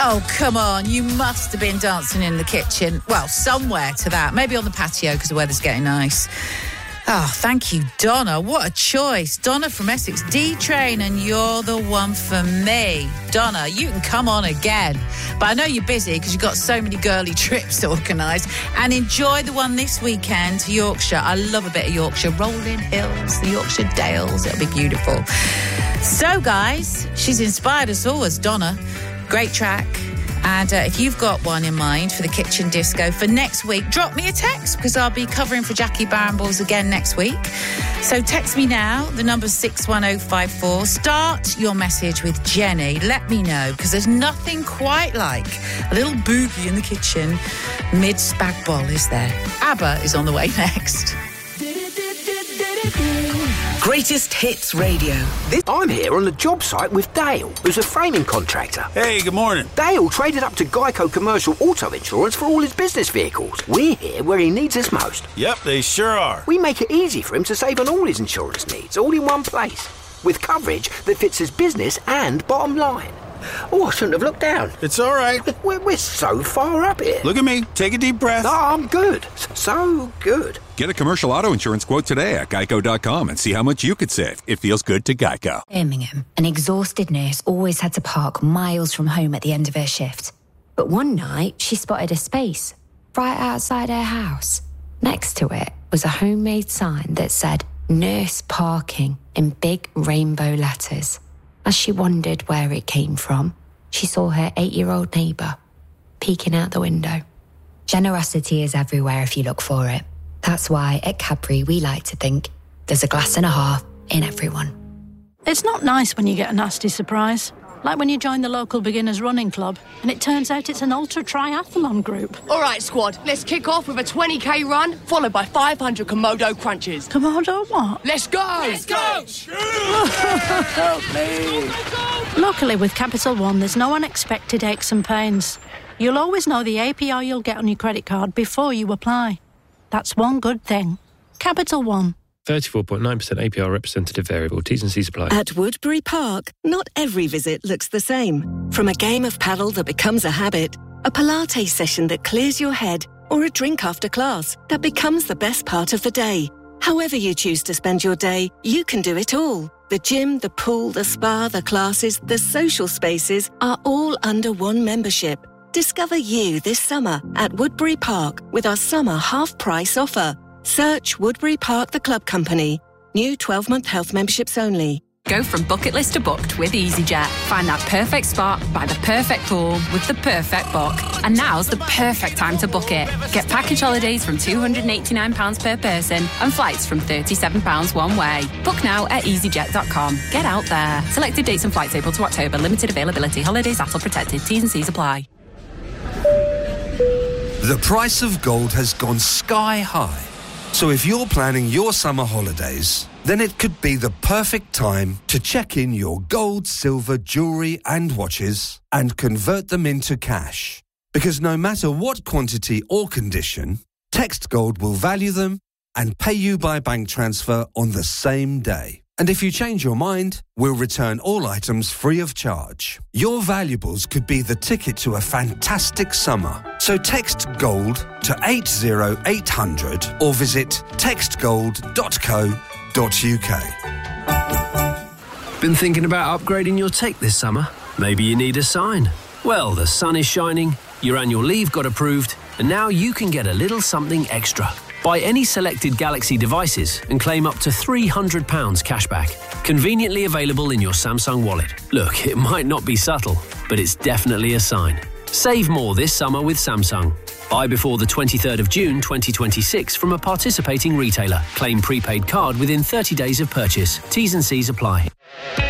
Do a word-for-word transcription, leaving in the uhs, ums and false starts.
Oh, come on. You must have been dancing in the kitchen. Well, somewhere to that. Maybe on the patio because the weather's getting nice. Oh, thank you, Donna. What a choice. Donna from Essex D-Train, and you're the one for me. Donna, you can come on again. But I know you're busy because you've got so many girly trips to organise. And enjoy the one this weekend to Yorkshire. I love a bit of Yorkshire. Rolling Hills, the Yorkshire Dales. It'll be beautiful. So, guys, she's inspired us all as Donna. Great track. And uh, if you've got one in mind for the kitchen disco for next week, drop me a text because I'll be covering for Jackie Barnballs again next week. So text me now. The number's six one oh five four. Start your message with Jenny. Let me know because there's nothing quite like a little boogie in the kitchen mid-spag bowl, is there? ABBA is on the way next. Greatest Hits Radio. This- I'm here on the job site with Dale, who's a framing contractor. Hey, good morning. Dale traded up to Geico Commercial Auto Insurance for all his business vehicles. We're here where he needs us most. Yep, they sure are. We make it easy for him to save on all his insurance needs, all in one place, with coverage that fits his business and bottom line. Oh, I shouldn't have looked down. It's all right. We're, we're so far up here. Look at me. Take a deep breath. No, I'm good. So good. Get a commercial auto insurance quote today at geico dot com and see how much you could save. It feels good to Geico. Birmingham, an exhausted nurse always had to park miles from home at the end of her shift. But one night, she spotted a space right outside her house. Next to it was a homemade sign that said, Nurse Parking, in big rainbow letters. As she wondered where it came from, she saw her eight-year-old neighbour peeking out the window. Generosity is everywhere if you look for it. That's why at Cadbury we like to think there's a glass and a half in everyone. It's not nice when you get a nasty surprise. Like when you join the local beginners running club and it turns out it's an ultra triathlon group. All right, squad, let's kick off with a twenty k run, followed by five hundred Komodo crunches. Komodo what? Let's go! Let's go! Help me. Luckily, with Capital One, there's no unexpected aches and pains. You'll always know the A P R you'll get on your credit card before you apply. That's one good thing. Capital One. thirty-four point nine percent A P R representative variable. T's and C's apply. At Woodbury Park, not every visit looks the same. From a game of paddle that becomes a habit, a Pilates session that clears your head, or a drink after class that becomes the best part of the day. However you choose to spend your day, you can do it all. The gym, the pool, the spa, the classes, the social spaces are all under one membership. Discover you this summer at Woodbury Park with our summer half-price offer. Search Woodbury Park the Club Company. New twelve-month health memberships only. Go from bucket list to booked with EasyJet. Find that perfect spot by the perfect pool with the perfect book. And now's the perfect time to book it. Get package holidays from two hundred eighty-nine pounds per person and flights from thirty-seven pounds one way. Book now at easyjet dot com. Get out there. Selected dates and flights April to October. Limited availability. Holidays A T L protected. T's and C's apply. The price of gold has gone sky high. So if you're planning your summer holidays, then it could be the perfect time to check in your gold, silver, jewellery and watches and convert them into cash. Because no matter what quantity or condition, Text Gold will value them and pay you by bank transfer on the same day. And if you change your mind, we'll return all items free of charge. Your valuables could be the ticket to a fantastic summer. So text GOLD to eight zero eight hundred or visit text gold dot co dot uk. Been thinking about upgrading your tech this summer? Maybe you need a sign. Well, the sun is shining, your annual leave got approved, and now you can get a little something extra. Buy any selected Galaxy devices and claim up to three hundred pounds cashback. Conveniently available in your Samsung wallet. Look, it might not be subtle, but it's definitely a sign. Save more this summer with Samsung. Buy before the twenty-third of June twenty twenty-six from a participating retailer. Claim prepaid card within thirty days of purchase. T's and C's apply.